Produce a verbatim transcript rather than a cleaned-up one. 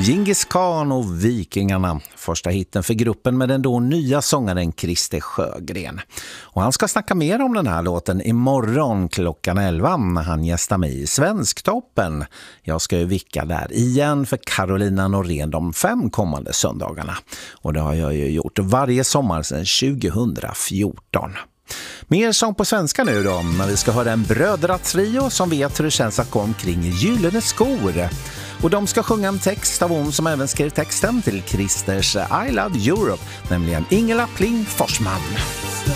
Djingis Khan och Vikingarna. Första hitten för gruppen med den då nya sångaren Christer Sjögren. Och han ska snacka mer om den här låten imorgon klockan elva när han gästar mig i Svensktoppen. Jag ska ju vicka där igen för Carolina Norén de fem kommande söndagarna. Och det har jag ju gjort varje sommar sedan tjugohundrafjorton. Mer sång på svenska nu då, när vi ska höra en brödratrio som vet hur det känns att gå omkring i gyllene skor. Och de ska sjunga en text av hon som även skrev texten till Christers I Love Europe, nämligen Ingela Pling Forsman.